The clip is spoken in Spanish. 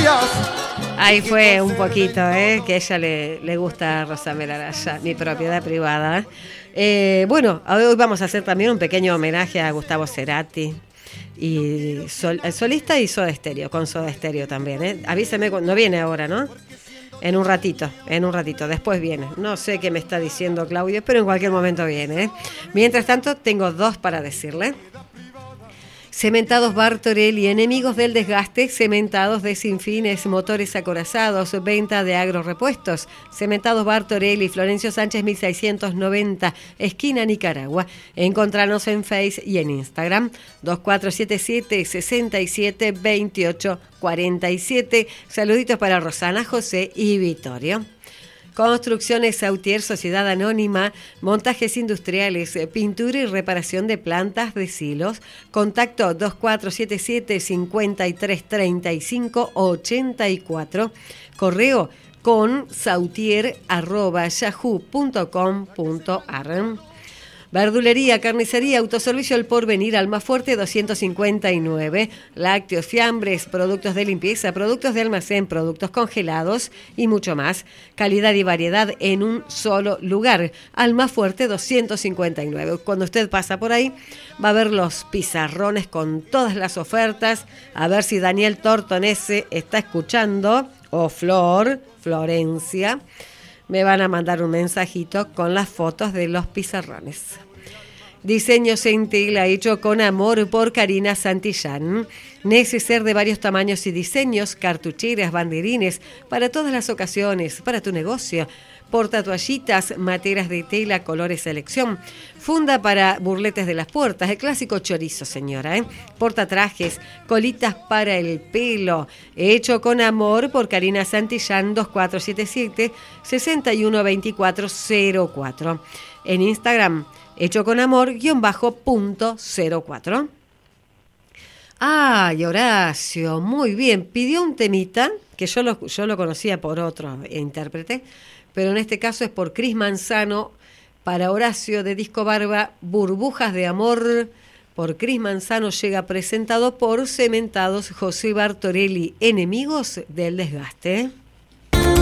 Ahí fue un poquito, que a ella le gusta Rosamel Araya, mi propiedad privada. Bueno, hoy vamos a hacer también un pequeño homenaje a Gustavo Cerati. Y solista y Soda Stereo, con Soda Stereo también. Avíseme, no viene ahora, ¿no? En un ratito, después viene. No sé qué me está diciendo Claudio, pero en cualquier momento viene. Mientras tanto, tengo dos para decirle. Cementados Bartorelli, enemigos del desgaste, cementados de Sinfines, motores acorazados, venta de agrorepuestos. Cementados Bartorelli, Florencio Sánchez 1690, esquina Nicaragua. Encontranos en Face y en Instagram. 2477 67 28 47. Saluditos para Rosana, José y Vittorio. Construcciones Sautier, Sociedad Anónima, montajes industriales, pintura y reparación de plantas de silos. Contacto 2477 53 35 84. Correo con sautier@yahoo.com.ar. Verdulería, carnicería, autoservicio El Porvenir, Almafuerte 259, lácteos, fiambres, productos de limpieza, productos de almacén, productos congelados y mucho más. Calidad y variedad en un solo lugar. Almafuerte 259. Cuando usted pasa por ahí va a ver los pizarrones con todas las ofertas. A ver si Daniel Tortonese está escuchando, o Florencia. Me van a mandar un mensajito con las fotos de los pizarrones. Diseño Centela, hecho con amor por Karina Santillán. Neceser de varios tamaños y diseños, cartucheras, banderines, para todas las ocasiones, para tu negocio. Portatoallitas, materas de tela, colores selección. Funda para burletes de las puertas, el clásico chorizo, señora. Portatrajes, colitas para el pelo. Hecho con amor por Karina Santillán, 2477 612404. En Instagram, hecho con amor, _.04. Y Horacio, muy bien. Pidió un temita, que yo lo conocía por otro intérprete, pero en este caso es por Cris Manzano, para Horacio de Disco Barba, Burbujas de Amor. Por Cris Manzano llega presentado por Cementados José Bartorelli, enemigos del desgaste.